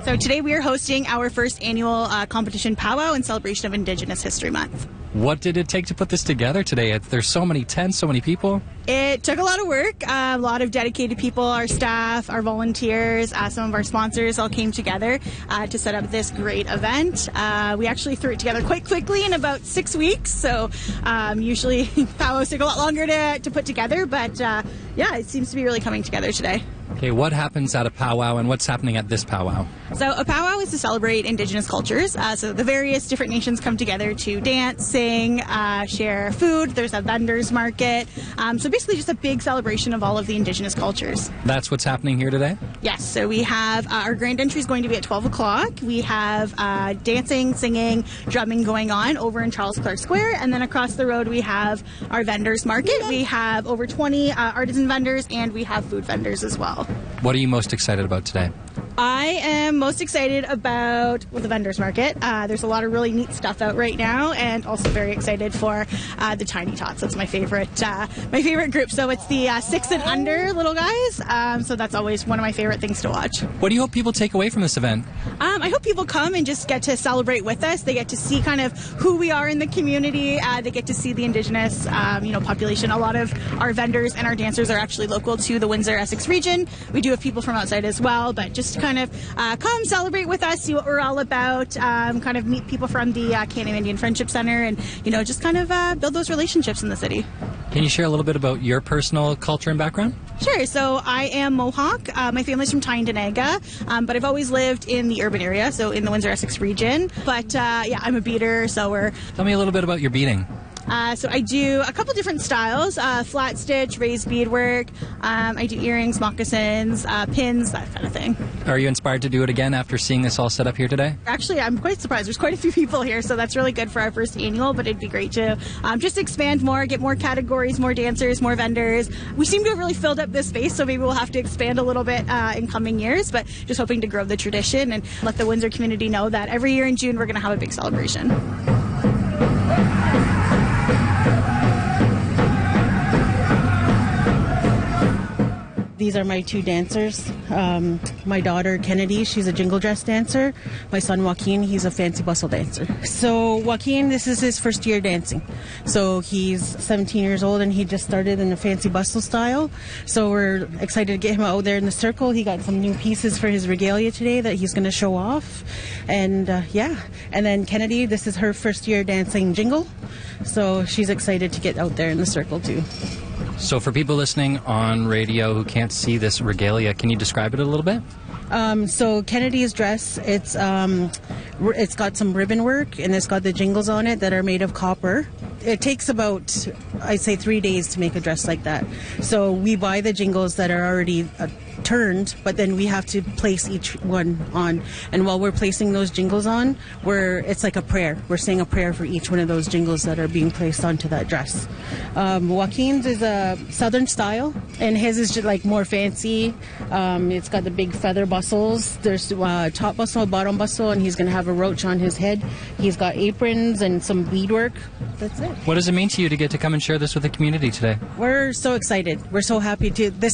So today we are hosting our first annual competition powwow in celebration of Indigenous History Month. What did it take to put this together today? There's so many tents, so many people. It took a lot of work, a lot of dedicated people, our staff, our volunteers, some of our sponsors all came together to set up this great event. We actually threw it together quite quickly in about 6 weeks, so usually powwows take a lot longer to put together, but yeah, it seems to be really coming together today. Okay, what happens at a powwow and what's happening at this powwow? So a powwow is to celebrate Indigenous cultures. So the various different nations come together to dance, sing, share food. There's a vendors market. So basically just a big celebration of all of the Indigenous cultures. That's what's happening here today? Yes. So we have our grand entry is going to be at 12 o'clock. We have dancing, singing, drumming going on over in Charles Clark Square. And then across the road we have our vendors market. We have over 20 artisan vendors and we have food vendors as well. What are you most excited about today? I am most excited about the vendors market. There's a lot of really neat stuff out right now, and also very excited for the Tiny Tots. That's my favorite group. So it's the 6 and under little guys. So that's always one of my favorite things to watch. What do you hope people take away from this event? I hope people come and just get to celebrate with us. They get to see kind of who we are in the community. They get to see the Indigenous, population. A lot of our vendors and our dancers are actually local to the Windsor-Essex region. We do have people from outside as well, but just to kind of come celebrate with us, see what we're all about, kind of meet people from the Can-Am Indian Friendship Center, and just kind of build those relationships in the city. Can you share a little bit about your personal culture and background? Sure. So I am Mohawk. My family's from Tyendinaga, but I've always lived in the urban area, so in the Windsor-Essex region. But I'm a beater, so we're... Tell me a little bit about your beading. So I do a couple different styles, flat stitch, raised beadwork. I do earrings, moccasins, pins, that kind of thing. Are you inspired to do it again after seeing this all set up here today? Actually, I'm quite surprised. There's quite a few people here, so that's really good for our first annual, but it'd be great to just expand more, get more categories, more dancers, more vendors. We seem to have really filled up this space, so maybe we'll have to expand a little bit in coming years, but just hoping to grow the tradition and let the Windsor community know that every year in June we're going to have a big celebration. These are my two dancers. My daughter, Kennedy, she's a jingle dress dancer. My son, Joaquin, he's a fancy bustle dancer. So Joaquin, this is his first year dancing. So he's 17 years old and he just started in the fancy bustle style. So we're excited to get him out there in the circle. He got some new pieces for his regalia today that he's going to show off. And and then Kennedy, this is her first year dancing jingle. So she's excited to get out there in the circle too. So for people listening on radio who can't see this regalia, can you describe it a little bit? So Kennedy's dress, it's got some ribbon work and it's got the jingles on it that are made of copper. It takes about, I'd say, 3 days to make a dress like that. So we buy the jingles that are already turned, but then we have to place each one on. And while we're placing those jingles on, it's like a prayer. We're saying a prayer for each one of those jingles that are being placed onto that dress. Joaquin's is a southern style, and his is just like more fancy. It's got the big feather bustles. There's top bustle, bottom bustle, and he's going to have a roach on his head. He's got aprons and some beadwork. That's it. What does it mean to you to get to come and share this with the community today? We're so excited. We're so happy to. This